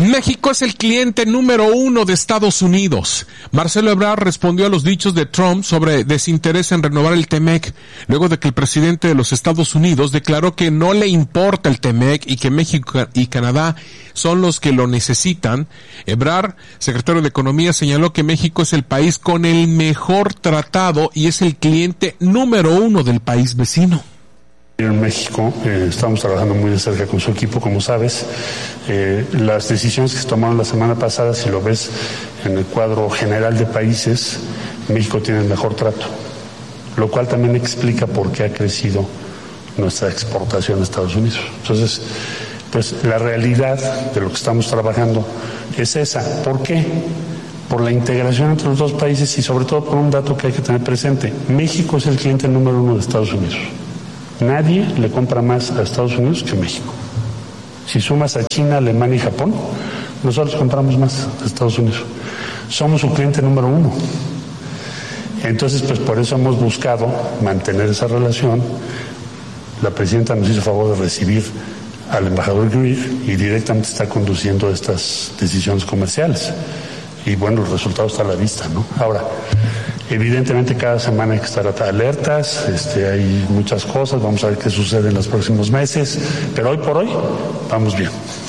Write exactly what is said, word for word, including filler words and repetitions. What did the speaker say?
México es el cliente número uno de Estados Unidos. Marcelo Ebrard respondió a los dichos de Trump sobre desinterés en renovar el T-MEC, luego de que el presidente de los Estados Unidos declaró que no le importa el T-MEC y que México y Canadá son los que lo necesitan. Ebrard, secretario de Economía, señaló que México es el país con el mejor tratado y es el cliente número uno del país vecino. En México eh, estamos trabajando muy de cerca con su equipo, como sabes. Eh, las decisiones que se tomaron la semana pasada, si lo ves en el cuadro general de países, México tiene el mejor trato, lo cual también explica por qué ha crecido nuestra exportación a Estados Unidos. Entonces, pues la realidad de lo que estamos trabajando es esa. ¿Por qué? Por la integración entre los dos países y sobre todo por un dato que hay que tener presente. México es el cliente número uno de Estados Unidos. Nadie le compra más a Estados Unidos que México. Si sumas a China, Alemania y Japón, nosotros compramos más a Estados Unidos. Somos su cliente número uno. Entonces, pues por eso hemos buscado mantener esa relación. La presidenta nos hizo favor de recibir al embajador Greer y directamente está conduciendo estas decisiones comerciales. Y bueno, el resultado está a la vista, ¿no? Ahora, evidentemente cada semana hay que estar alertas, este, hay muchas cosas, vamos a ver qué sucede en los próximos meses, pero hoy por hoy vamos bien.